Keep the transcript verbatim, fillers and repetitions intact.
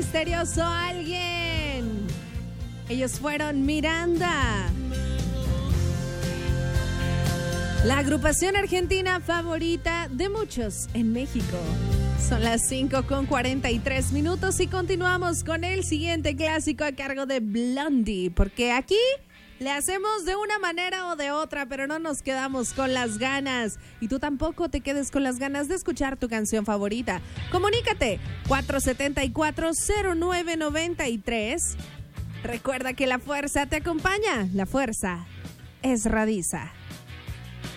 misterioso alguien. Ellos fueron Miranda. La agrupación argentina favorita de muchos en México. Son las cinco con cuarenta y tres minutos y continuamos con el siguiente clásico a cargo de Blondie, porque aquí le hacemos de una manera o de otra, pero no nos quedamos con las ganas. Y tú tampoco te quedes con las ganas de escuchar tu canción favorita. Comunícate cuatro siete cuatro, cero nueve nueve tres. Recuerda que la fuerza te acompaña. La fuerza es Radisa.